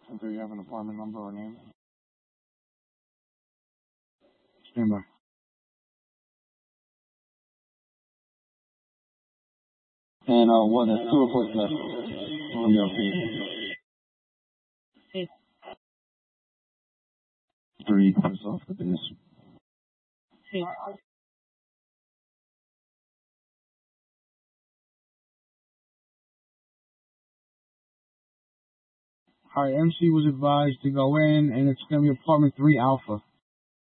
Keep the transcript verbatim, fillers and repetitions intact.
Do you have an apartment number or name? Stand by. And uh, what? There's two reports left. We'll be okay. Hey. Three cars off the base. Hey. Alright, M C was advised to go in, and it's going to be apartment three Alpha.